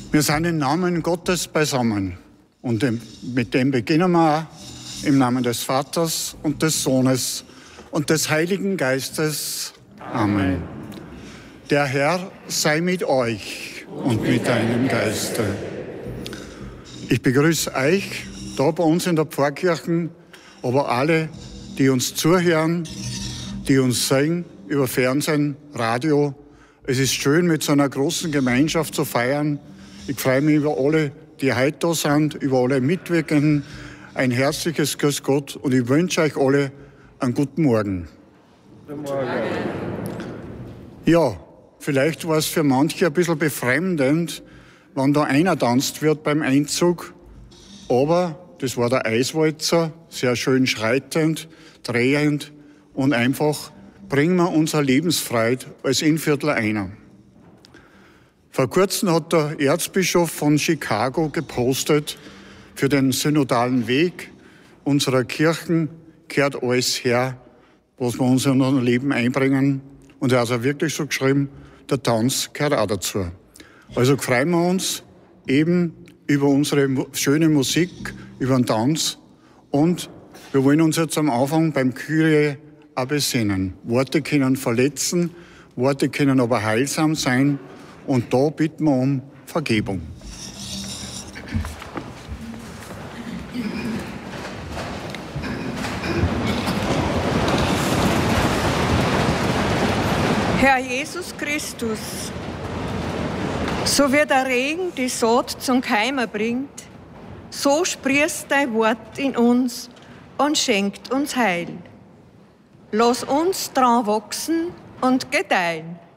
Wir sind im Namen Gottes beisammen und mit dem beginnen wir auch im Namen des Vaters und des Sohnes und des Heiligen Geistes. Amen. Der Herr sei mit euch und mit deinem Geiste. Ich begrüße euch da bei uns in der Pfarrkirche, aber alle, die uns zuhören, die uns sehen über Fernsehen, Radio. Es ist schön, mit so einer großen Gemeinschaft zu feiern. Ich freue mich über alle, die heute da sind, über alle Mitwirkenden. Ein herzliches Grüß Gott und ich wünsche euch alle einen guten Morgen. Guten Morgen. Ja, vielleicht war es für manche ein bisschen befremdend, wenn da einer tanzt wird beim Einzug. Aber das war der Eiswalzer, sehr schön schreitend, drehend und einfach bringen wir unsere Lebensfreude als Innviertler ein. Vor kurzem hat der Erzbischof von Chicago gepostet, für den synodalen Weg unserer Kirchen gehört alles her, was wir uns in unser Leben einbringen. Und er hat also wirklich so geschrieben, der Tanz gehört auch dazu. Also freuen wir uns eben über unsere schöne Musik, über den Tanz. Und wir wollen uns jetzt am Anfang beim Kyrie auch besinnen. Worte können verletzen, Worte können aber heilsam sein. Und da bitten wir um Vergebung. Herr Jesus Christus, so wie der Regen die Saat zum Keimen bringt, so sprießt dein Wort in uns und schenkt uns Heil. Lass uns dran wachsen und gedeihen.